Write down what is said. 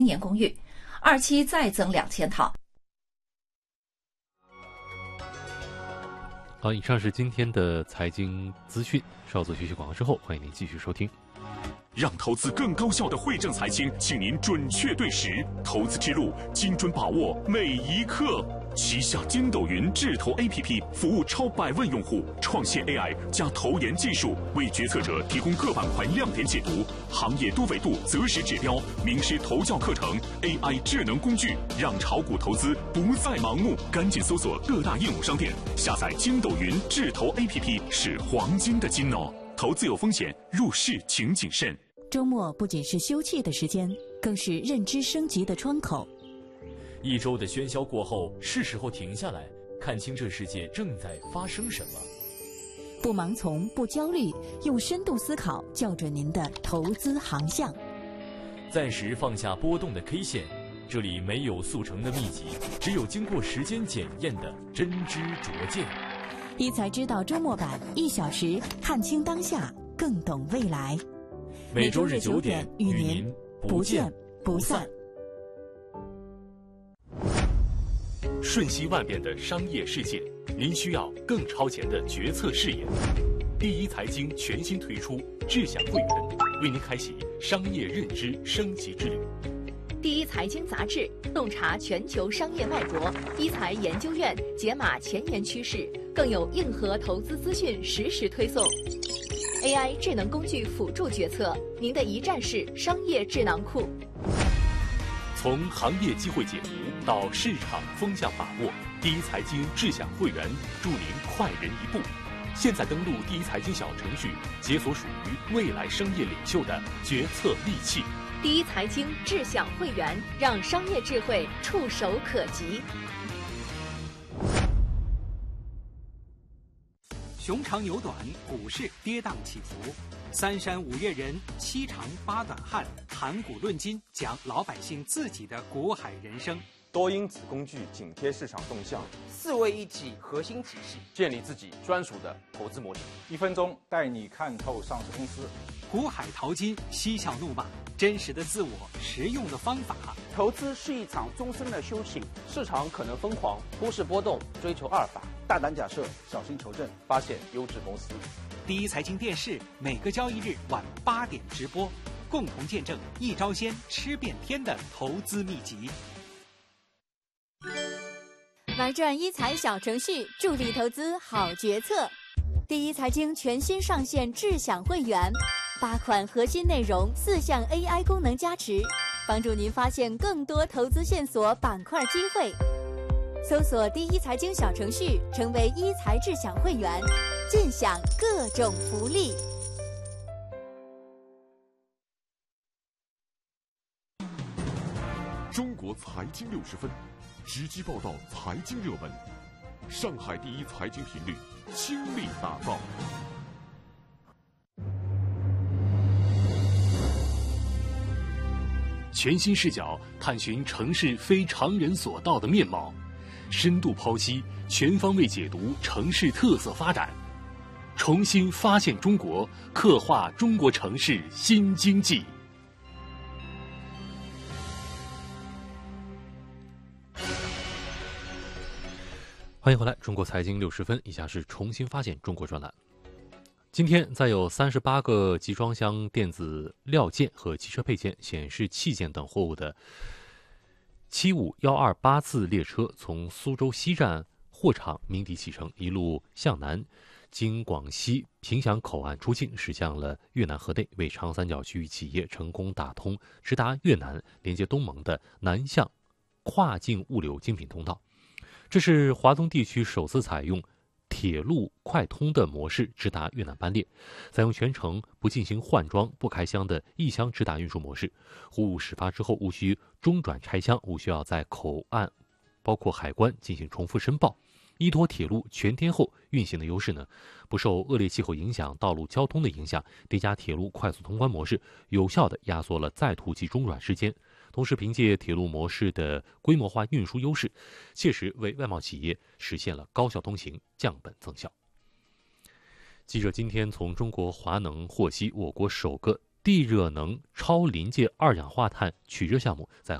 年公寓，2期再增2000套。 好，以上是今天的财经资讯。稍作学习广告之后，欢迎您继续收听。 让投资更高效的惠正财经，请您准确对时，投资之路精准把握每一刻。旗下筋斗云智投 APP 服务超100万用户，创新 AI 加投研技术，为决策者提供各板块亮点解读、行业多维度择时指标、名师投教课程、AI 智能工具，让炒股投资不再盲目。赶紧搜索各大应用商店，下载筋斗云智投 APP， 是黄金的金哦。投资有风险，入市请谨慎。 周末不仅是休憩的时间，更是认知升级的窗口。 一周的喧嚣过后，是时候停下来，看清这世界正在发生什么。 不盲从，不焦虑，用深度思考校准您的投资航向。 暂时放下波动的 K 线，这里没有速成的秘籍，只有经过时间检验的真知灼见。 一财知道周末版，1小时看清当下，更懂未来。 每周日9点与您不见不散。 瞬息万变的商业世界，您需要更超前的决策视野。第一财经全新推出智享会员，为您开启商业认知升级之旅。 第一财经杂志洞察全球商业脉搏，一财研究院解码前沿趋势，更有硬核投资资讯实时推送。AI 智能工具辅助决策，您的一站式商业智囊库。 从行业机会解读到市场风向把握，第一财经智享会员助您快人一步。现在登录第一财经小程序，解锁属于未来商业领袖的决策利器。 第一财经智享会员，让商业智慧触手可及。 熊长牛短，股市跌宕起伏。3山5岳人，7长8短汉，谈股论金，讲老百姓自己的股海人生。 多因子工具紧贴市场动向 ，4位一体核心体系， 建立自己专属的投资模型。 1分钟带你看透上市公司。 股海淘金，嬉笑怒骂，真实的自我，实用的方法。 投资是一场终身的修行，市场可能疯狂，忽视波动，追求阿尔法， 大胆假设，小心求证， 发现优质公司。 第一财经电视每个交易日晚8点直播，共同见证一招鲜吃遍天的投资秘籍。 玩转一财小程序，助力投资好决策。第一财经全新上线智享会员，8款核心内容，4项 AI 功能加持，帮助您发现更多投资线索、板块机会。搜索第一财经小程序，成为一财智享会员，尽享各种福利。 中国财经60分，直击报道财经热门，上海第一财经频率倾力打造。全新视角探寻城市非常人所到的面貌，深度剖析，全方位解读城市特色发展，重新发现中国，刻画中国城市新经济。 欢迎回来，中国财经60分，以下是重新发现中国专栏。今天，载有38个集装箱电子料件和汽车配件、显示器件等货物的75128次列车从苏州西站货场鸣笛启程，一路向南，经广西平祥口岸出境，驶向了越南河内，为长三角区域企业成功打通直达越南、连接东盟的南向跨境物流精品通道。这是华东地区首次采用铁路快通的模式直达越南班列，采用全程不进行换装、不开箱的一箱直达运输模式。货物始发之后无需中转拆箱，无需要在口岸包括海关进行重复申报。依托铁路全天候运行的优势呢，不受恶劣气候影响、道路交通的影响，叠加铁路快速通关模式，有效地压缩了在途及中转时间。同时，凭借铁路模式的规模化运输优势，切实为外贸企业实现了高效通行、降本增效。记者今天从中国华能获悉，我国首个地热能超临界二氧化碳取热项目在